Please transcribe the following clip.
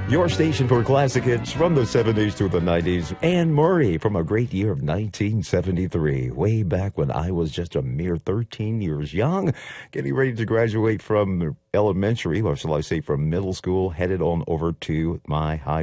Your station for classic hits from the 70s to the 90s. Anne Murray from a great year of 1973, way back when I was just a mere 13 years young, getting ready to graduate from elementary, or shall I say from middle school, headed on over to my high